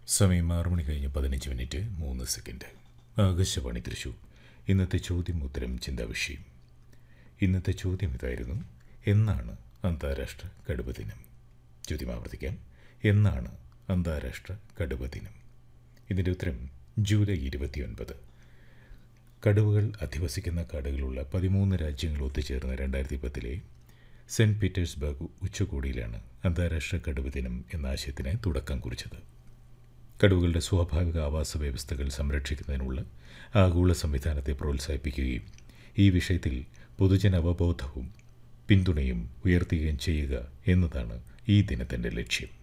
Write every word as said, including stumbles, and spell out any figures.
സമയം ആറു മണി കഴിഞ്ഞ് പതിനഞ്ച് മിനിറ്റ് മൂന്ന് സെക്കൻഡ്. ആകാശവാണി തൃശൂർ. ഇന്നത്തെ ചോദ്യം ഉത്തരം ചിന്താവിഷയം. ഇന്നത്തെ ചോദ്യം ഇതായിരുന്നു: എന്നാണ് അന്താരാഷ്ട്ര കടുവ ദിനം? ചോദ്യം ആവർത്തിക്കാം: എന്നാണ് അന്താരാഷ്ട്ര കടുവ ദിനം? ഇതിൻ്റെ ഉത്തരം ജൂലൈ ഇരുപത്തിയൊൻപത്. കടുവകൾ അധിവസിക്കുന്ന കാടുകളുള്ള പതിമൂന്ന് രാജ്യങ്ങൾ ഒത്തുചേർന്ന രണ്ടായിരത്തി പത്തിലെ സെൻറ്റ് പീറ്റേഴ്സ്ബർഗ് ഉച്ചകോടിയിലാണ് അന്താരാഷ്ട്ര കടുവ ദിനം എന്ന ആശയത്തിന് തുടക്കം കുറിച്ചത്. കടുവകളുടെ സ്വാഭാവിക ആവാസ വ്യവസ്ഥകൾ സംരക്ഷിക്കുന്നതിനുള്ള ആഗോള സംവിധാനത്തെ പ്രോത്സാഹിപ്പിക്കുകയും ഈ വിഷയത്തിൽ പൊതുജന അവബോധവും പിന്തുണയും ഉയർത്തുകയും ചെയ്യുക എന്നതാണ് ഈ ദിനത്തിൻ്റെ ലക്ഷ്യം.